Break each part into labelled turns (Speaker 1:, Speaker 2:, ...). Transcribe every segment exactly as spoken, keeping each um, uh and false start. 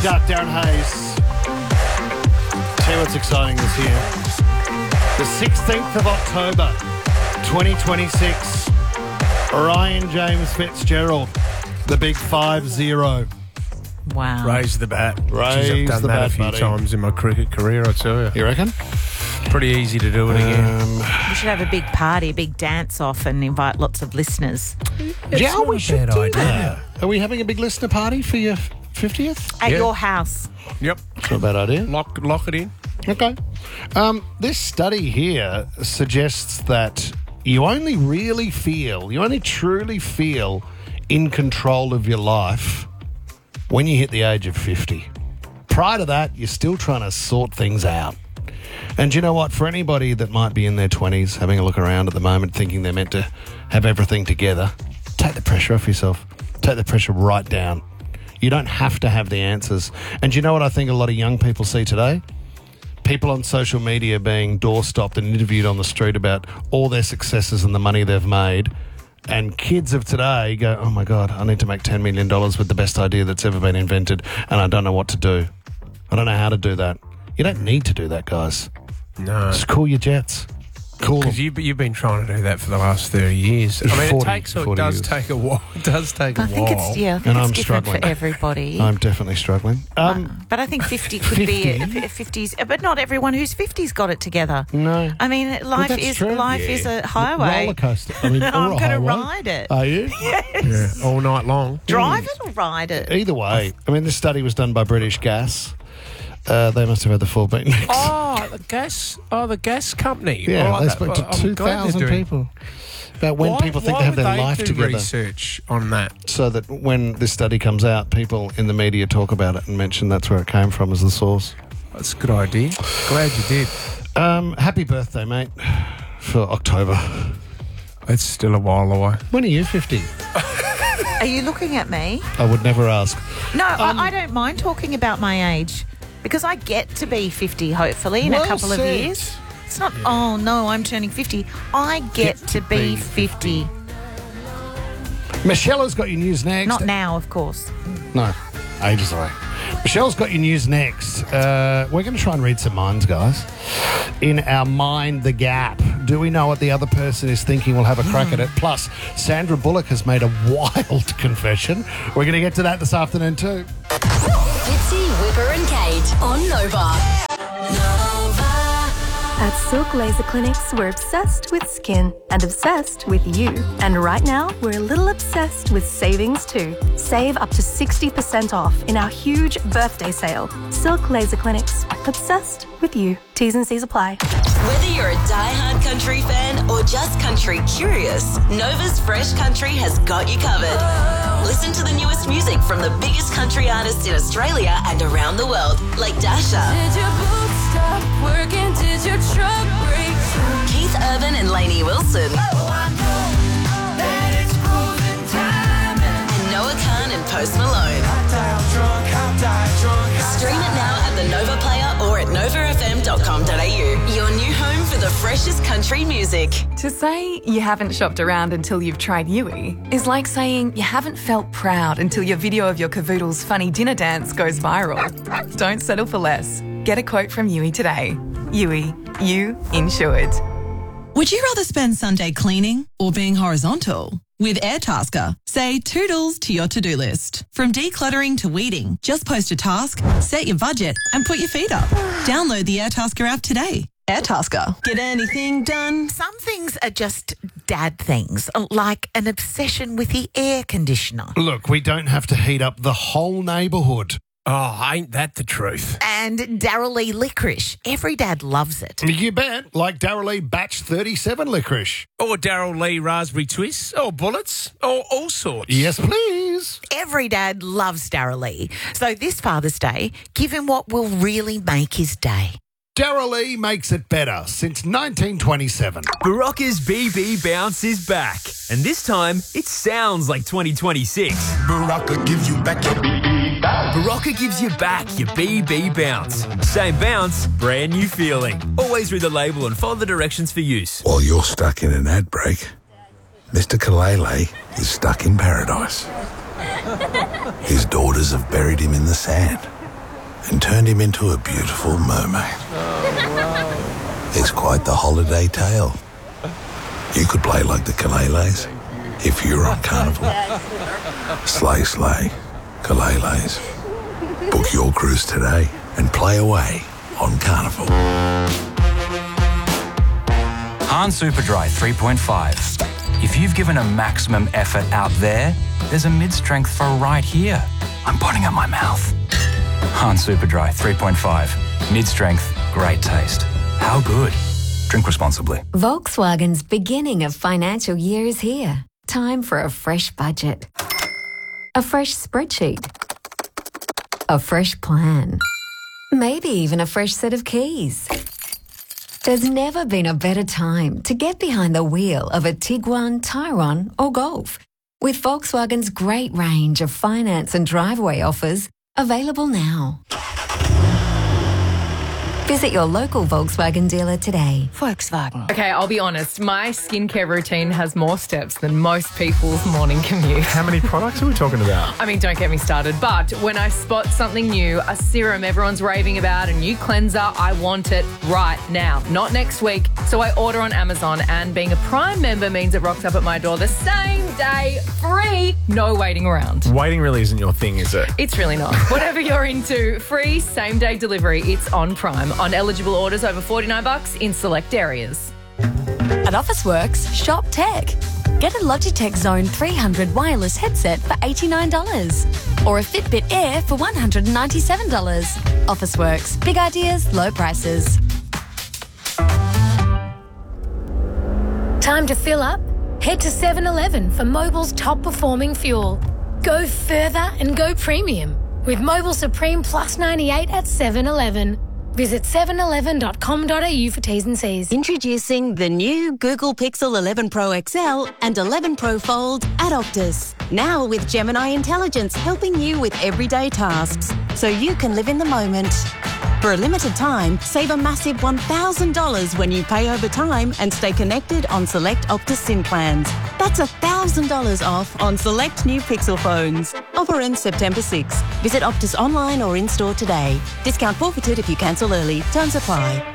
Speaker 1: Dark Darren Hayes. Tell you what's exciting this year. The sixteenth of October, twenty twenty-six. Ryan James Fitzgerald, the big five zero.
Speaker 2: Wow.
Speaker 3: Raise the bat.
Speaker 1: Raise
Speaker 3: Jeez, I've done
Speaker 1: the
Speaker 3: that
Speaker 1: bat,
Speaker 3: a few
Speaker 1: buddy.
Speaker 3: times in my cricket career, I tell you.
Speaker 1: You reckon?
Speaker 3: Pretty easy to do it again.
Speaker 1: Um,
Speaker 2: We should have a big party, a big dance-off and invite lots of listeners.
Speaker 1: yeah,
Speaker 3: not
Speaker 1: we
Speaker 3: a
Speaker 1: should
Speaker 3: bad
Speaker 1: do
Speaker 3: idea.
Speaker 1: that. Are we having a big listener party for your fiftieth?
Speaker 2: At
Speaker 3: Yeah.
Speaker 2: your house.
Speaker 3: Yep.
Speaker 1: Not a bad idea.
Speaker 3: Lock, lock it in.
Speaker 1: Okay. Um, this study here suggests that you only really feel, you only truly feel in control of your life when you hit the age of fifty. Prior to that, you're still trying to sort things out. And you know what? For anybody that might be in their twenties, having a look around at the moment, thinking they're meant to have everything together, take the pressure off yourself. Take the pressure right down. You don't have to have the answers. And you know what I think a lot of young people see today? People on social media being doorstopped and interviewed on the street about all their successes and the money they've made. And kids of today go, oh my God, I need to make ten million dollars with the best idea that's ever been invented, and I don't know what to do. I don't know how to do that. You don't need to do that, guys.
Speaker 3: No.
Speaker 1: Just cool your jets. Cool.
Speaker 3: Because you, you've been trying to do that for the last thirty years. I mean,
Speaker 1: forty,
Speaker 3: it takes, it
Speaker 1: forty
Speaker 3: does
Speaker 1: years.
Speaker 3: take a while. It does take a
Speaker 2: I think
Speaker 3: while.
Speaker 2: it's, yeah, I think
Speaker 1: And
Speaker 2: it's
Speaker 1: I'm
Speaker 2: different
Speaker 1: struggling.
Speaker 2: for everybody.
Speaker 1: I'm definitely struggling. Um,
Speaker 2: but I think fifty could be a, a fifties, but not everyone who's fifties got it together.
Speaker 1: No.
Speaker 2: I mean, life
Speaker 1: that's
Speaker 2: is
Speaker 1: true.
Speaker 2: life
Speaker 3: Yeah.
Speaker 2: is a highway.
Speaker 1: roller coaster. I mean, or
Speaker 2: I'm
Speaker 1: a
Speaker 2: going to
Speaker 1: highway.
Speaker 2: ride it.
Speaker 1: Are you?
Speaker 3: Yeah, all night long.
Speaker 2: Drive it or ride it?
Speaker 1: Either way. I mean, this study was done by British Gas. Uh, they must have had the full beat mix.
Speaker 3: Oh, the gas. Oh, the gas company.
Speaker 1: yeah,
Speaker 3: Oh,
Speaker 1: they
Speaker 3: that-
Speaker 1: spoke to
Speaker 3: I'm
Speaker 1: two
Speaker 3: glad they're
Speaker 1: thousand
Speaker 3: doing-
Speaker 1: people about when
Speaker 3: Why-
Speaker 1: people think
Speaker 3: why
Speaker 1: they have
Speaker 3: would
Speaker 1: their life
Speaker 3: do
Speaker 1: together.
Speaker 3: research on that.
Speaker 1: So that when this study comes out, people in the media talk about it and mention that's where it came from as the source.
Speaker 3: That's a good idea. Glad you did.
Speaker 1: Um, happy birthday, mate, for October.
Speaker 3: It's still a while away.
Speaker 1: When are you fifty?
Speaker 2: Are you looking at me?
Speaker 1: I would never ask.
Speaker 2: No,
Speaker 1: Um,
Speaker 2: I, I don't mind talking about my age because I get to be fifty, hopefully, in
Speaker 1: Well
Speaker 2: a couple
Speaker 1: said.
Speaker 2: of years. It's not, oh no, I'm turning fifty. I get,
Speaker 1: Get
Speaker 2: to be fifty.
Speaker 1: Michelle has got your news next.
Speaker 2: Not now, of course.
Speaker 1: No, ages away. Michelle's got your news next. Uh, we're going to try and read some minds, guys. In our Mind the Gap. Do we know what the other person is thinking? We'll have a crack at it. Plus, Sandra Bullock has made a wild confession. We're going to get to that this afternoon too.
Speaker 4: Fitzy, Whipper and Kate on Nova.
Speaker 5: At Silk Laser Clinics, we're obsessed with skin and obsessed with you. And right now, we're a little obsessed with savings too. Save up to sixty percent off in our huge birthday sale. Silk Laser Clinics, obsessed with you. T's and C's apply.
Speaker 4: Whether you're a die-hard country fan or just country curious, Nova's Fresh Country has got you covered. Listen to the newest music from the biggest country artists in Australia and around the world, like Dasha,
Speaker 6: Did your boots stop working? Did your truck break?
Speaker 4: Keith Urban and Lainey Wilson, and Noah Khan and Post Malone. Stream it now at the Nova Player or at nova f m dot com dot a u. Your new home for the freshest country music.
Speaker 6: To say you haven't shopped around until you've tried Yui is like saying you haven't felt proud until your video of your cavoodle's funny dinner dance goes viral. Don't settle for less. Get a quote from Yui today. Yui, you insured.
Speaker 7: Would you rather spend Sunday cleaning or being horizontal? With Airtasker, say toodles to your to-do list. From decluttering to weeding, just post a task, set your budget, and put your feet up. Download the Airtasker app today. Airtasker. Get anything done?
Speaker 2: Some things are just dad things, like an obsession with the air conditioner.
Speaker 1: Look, we don't have to heat up the whole neighbourhood.
Speaker 3: Oh, ain't that the truth?
Speaker 2: And Daryl Lee licorice. Every dad loves it.
Speaker 1: You bet. Like Daryl Lee Batch thirty-seven licorice.
Speaker 3: Or Daryl Lee raspberry twists, or bullets, or all sorts.
Speaker 1: Yes, please.
Speaker 2: Every dad loves Daryl Lee. So this Father's Day, give him what will really make his day.
Speaker 1: Daryl Lee makes it better since nineteen twenty-seven.
Speaker 8: Barocca's B B Bounce is back. And this time, it sounds like twenty twenty-six.
Speaker 9: Barocca gives you back your B B bounce.
Speaker 8: Barocca gives you back your B B Bounce. Same bounce, brand new feeling. Always read the label and follow the directions for use.
Speaker 9: While you're stuck in an ad break, Mister Kalele is stuck in paradise. His daughters have buried him in the sand. and turned him into a beautiful mermaid. Oh, wow. It's quite the holiday tale. You could play like the Kaleles if you're on Carnival. Slay, slay, Kaleles. Book your cruise today and play away on Carnival.
Speaker 10: Hahn Superdry three point five. If you've given a maximum effort out there, there's a mid-strength for right here. I'm putting up my mouth. Hahn Superdry three point five. Mid-strength, great taste. How good? Drink responsibly.
Speaker 11: Volkswagen's beginning of financial year is here. Time for a fresh budget. A fresh spreadsheet. A fresh plan. Maybe even a fresh set of keys. There's never been a better time to get behind the wheel of a Tiguan, Tyrone or Golf. With Volkswagen's great range of finance and driveway offers available now. Visit your local Volkswagen dealer today. Volkswagen.
Speaker 12: Okay, I'll be honest. My skincare routine has more steps than most people's morning commute.
Speaker 3: How many products are we talking about?
Speaker 12: I mean, don't get me started. But when I spot something new, a serum everyone's raving about, a new cleanser, I want it right now, not next week. So I order on Amazon, and being a Prime member means it rocks up at my door the same day, free, no waiting around.
Speaker 3: Waiting really isn't your thing, is it?
Speaker 12: It's really not. Whatever you're into, free same-day delivery. It's on Prime. On eligible orders over forty-nine bucks in select areas.
Speaker 13: At Officeworks, shop tech. Get a Logitech Zone three hundred wireless headset for eighty-nine dollars or a Fitbit Air for one hundred ninety-seven dollars. Officeworks. Big ideas, low prices.
Speaker 14: Time to fill up? Head to seven eleven for Mobil's top performing fuel. Go further and go premium with Mobil Supreme Plus ninety-eight at seven eleven. Visit seven eleven dot com dot a u for T's and C's.
Speaker 15: Introducing the new Google Pixel eleven Pro X L and eleven Pro Fold at Optus. Now with Gemini Intelligence helping you with everyday tasks so you can live in the moment. For a limited time, save a massive one thousand dollars when you pay over time and stay connected on select Optus SIM plans. That's one thousand dollars off on select new Pixel phones. Offer ends September sixth. Visit Optus online or in-store today. Discount forfeited if you cancel early. Terms apply.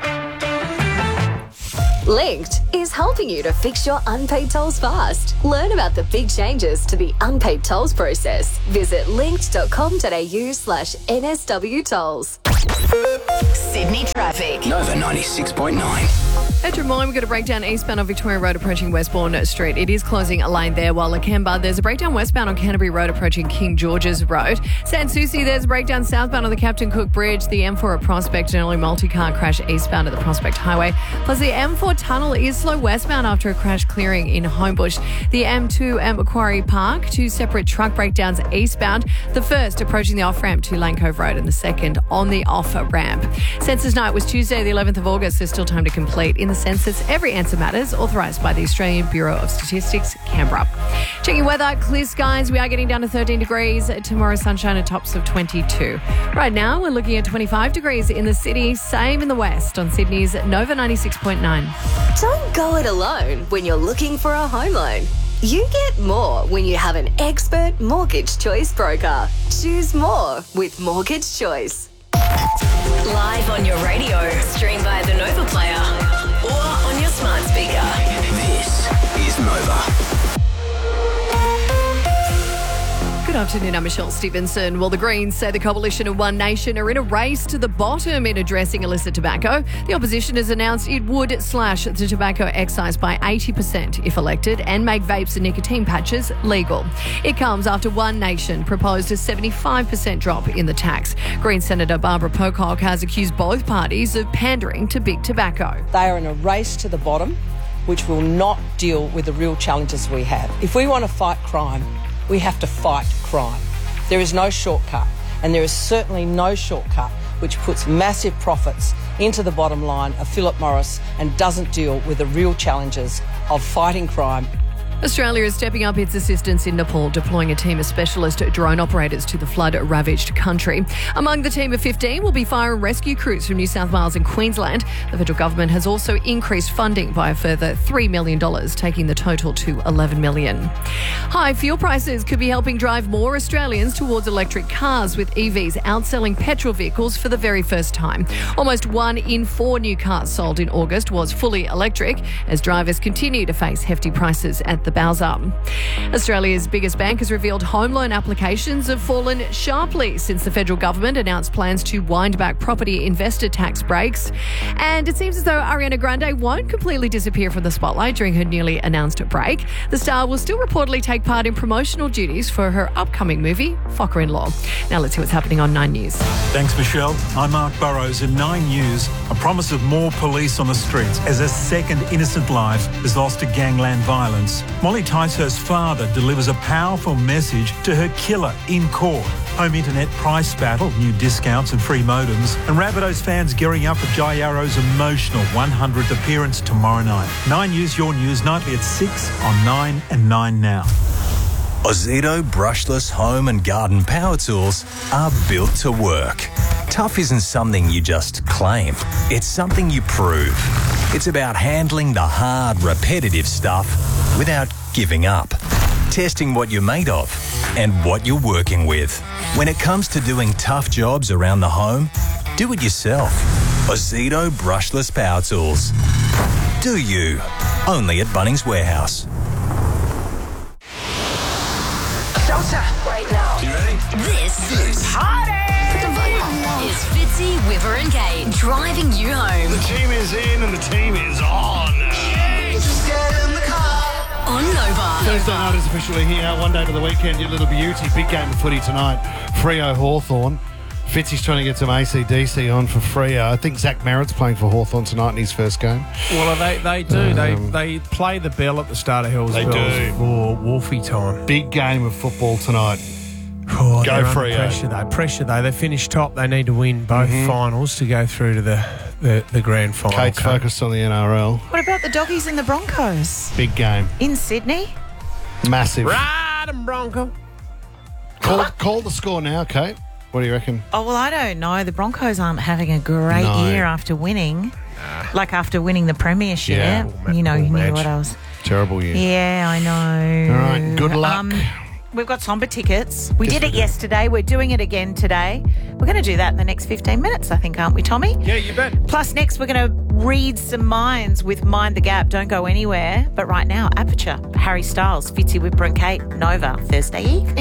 Speaker 16: Linked is helping you to fix your unpaid tolls fast. Learn about the big changes to the unpaid tolls process. Visit linked dot com dot a u slash N S W tolls.
Speaker 4: Sydney traffic.
Speaker 17: Nova ninety-six point nine.
Speaker 12: At Drummoyne, we've got a breakdown eastbound on Victoria Road approaching Westbourne Street. It is closing a lane there, while Lakemba, there's a breakdown westbound on Canterbury Road approaching King George's Road. San Souci, there's a breakdown southbound on the Captain Cook Bridge. The M four at Prospect, an early multi-car crash eastbound at the Prospect Highway. Plus, the M four tunnel is slow westbound after a crash clearing in Homebush. The M two at Macquarie Park, two separate truck breakdowns eastbound. The first approaching the off-ramp to Lane Cove Road and the second on the off-ramp. Census night was Tuesday, the eleventh of August. There's still time to complete. In the census, every answer matters, authorised by the Australian Bureau of Statistics, Canberra. Checking weather, clear skies. We are getting down to thirteen degrees. Tomorrow, sunshine at tops of twenty-two. Right now, we're looking at twenty-five degrees in the city, same in the west on Sydney's Nova ninety-six point nine.
Speaker 16: Don't go it alone when you're looking for a home loan. You get more when you have an expert mortgage choice broker. Choose more with Mortgage Choice.
Speaker 4: Live on your radio, stream via the Nova Player, or on your smart speaker.
Speaker 17: This is Nova.
Speaker 12: Good afternoon, I'm Michelle Stevenson. Well, the Greens say the coalition of One Nation are in a race to the bottom in addressing illicit tobacco. The opposition has announced it would slash the tobacco excise by eighty percent if elected and make vapes and nicotine patches legal. It comes after One Nation proposed a seventy-five percent drop in the tax. Green Senator Barbara Pocock has accused both parties of pandering to big tobacco.
Speaker 18: They are in a race to the bottom, which will not deal with the real challenges we have. If we want to fight crime, we have to fight crime. There is no shortcut, and there is certainly no shortcut which puts massive profits into the bottom line of Philip Morris and doesn't deal with the real challenges of fighting crime
Speaker 12: Australia is stepping up its assistance in Nepal, deploying a team of specialist drone operators to the flood-ravaged country. Among the team of fifteen will be fire and rescue crews from New South Wales and Queensland. The federal government has also increased funding by a further three million dollars, taking the total to eleven million dollars. High fuel prices could be helping drive more Australians towards electric cars, with E Vs outselling petrol vehicles for the very first time. Almost one in four new cars sold in August was fully electric, as drivers continue to face hefty prices at the Bowser. Australia's biggest bank has revealed home loan applications have fallen sharply since the federal government announced plans to wind back property investor tax breaks. And it seems as though Ariana Grande won't completely disappear from the spotlight during her newly announced break. The star will still reportedly take part in promotional duties for her upcoming movie, Focker-in-Law. Now let's see what's happening on Nine News.
Speaker 19: Thanks, Michelle. I'm Mark Burrows in Nine News. A promise of more police on the streets as a second innocent life is lost to gangland violence. Molly Ticehurst's father delivers a powerful message to her killer in court. Home internet price battle, new discounts and free modems, and Rabbitohs fans gearing up for Jai Arrow's emotional one hundredth appearance tomorrow night. Nine News, your news, nightly at six on Nine and Nine Now.
Speaker 20: Ozito brushless home and garden power tools are built to work. Tough isn't something you just claim. It's something you prove. It's about handling the hard, repetitive stuff without giving up. Testing what you're made of and what you're working with. When it comes to doing tough jobs around the home, do it yourself. Ozito brushless power tools. Do you? Only at Bunnings Warehouse.
Speaker 4: Showtime right now. You ready? This, this. Party! Put the volume on. Is Fitzy, Whipper and Kate driving you home.
Speaker 1: The team is in and the team is on.
Speaker 4: Just get in the car. On Nova.
Speaker 1: Thursday night is officially here. One day to the weekend, you little beauty. Big game of footy tonight. Freo Hawthorn. Fitzy's trying to get some A C D C on for Freo. I think Zach Merritt's playing for Hawthorn tonight in his first game.
Speaker 3: Well, they they do.
Speaker 1: Um,
Speaker 3: they they play the bell at the start of Hills
Speaker 1: They
Speaker 3: Bells
Speaker 1: do.
Speaker 3: for Wolfie time.
Speaker 1: Big game of football tonight.
Speaker 3: Oh,
Speaker 1: Go
Speaker 3: they're under
Speaker 1: Freo.
Speaker 3: pressure though. Pressure though. They finished top. They need to win both
Speaker 1: Mhm.
Speaker 3: finals to go through to the the, the grand final.
Speaker 1: Kate's
Speaker 3: Kate.
Speaker 1: focused on the N R L.
Speaker 2: What about the Doggies and the Broncos?
Speaker 1: Big game.
Speaker 2: In Sydney?
Speaker 1: Massive.
Speaker 3: Ride 'em, Bronco.
Speaker 1: Call, call the score now, Kate. What do you reckon?
Speaker 2: Oh, well, I don't know. The Broncos aren't having a great
Speaker 1: No.
Speaker 2: year after winning. Like after winning the premiership.
Speaker 1: Yeah.
Speaker 2: You know, you knew
Speaker 1: match.
Speaker 2: what I was...
Speaker 1: Terrible year.
Speaker 2: Yeah, I know.
Speaker 1: All right, good luck.
Speaker 2: Um, we've got Tomba tickets. We did it yesterday. We're doing it again today. We're going to do that in the next fifteen minutes, I think, aren't we, Tommy?
Speaker 3: Yeah, you bet.
Speaker 2: Plus, next, we're going to read some minds with Mind the Gap. Don't go anywhere. But right now, Aperture, Harry Styles, Fitzy, Whipper and Kate, Nova, Thursday evening.